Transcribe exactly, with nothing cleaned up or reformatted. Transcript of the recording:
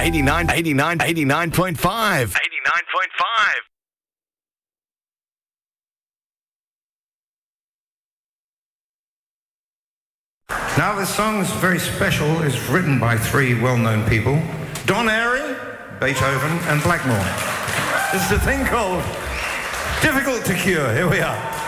eighty-nine, eighty-nine, eighty-nine point five. eighty-nine point five. Now this song is very special. It's written by three well-known people: Don Airey, Beethoven, and Blackmore. It's a thing called Difficult to Cure. Here we are.